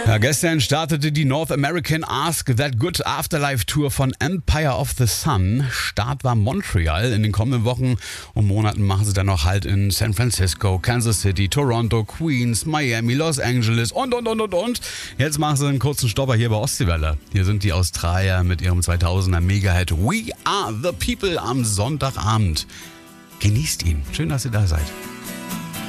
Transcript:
Ja, gestern startete die North American Ask That Good Afterlife Tour von Empire of the Sun. Start war Montreal. In den kommenden Wochen und Monaten machen sie dann noch Halt in San Francisco, Kansas City, Toronto, Queens, Miami, Los Angeles und. Jetzt machen sie einen kurzen Stopper hier bei Ostseewelle. Hier sind die Australier mit ihrem 2000er Mega-Hit We Are The People am Sonntagabend. Genießt ihn. Schön, dass ihr da seid.